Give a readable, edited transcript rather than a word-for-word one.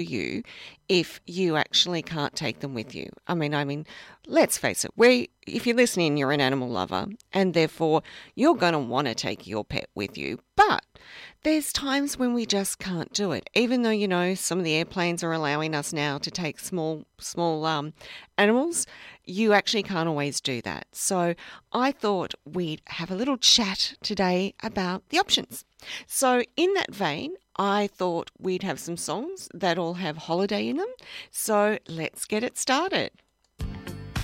you if you actually can't take them with you. I mean, let's face it, if you're listening, you're an animal lover, and therefore you're going to want to take your pet with you. But there's times when we just can't do it, even though, some of the airplanes are allowing us now to take small animals. You actually can't always do that. So I thought we'd have a little chat today about the options. So in that vein, I thought we'd have some songs that all have holiday in them. So let's get it started.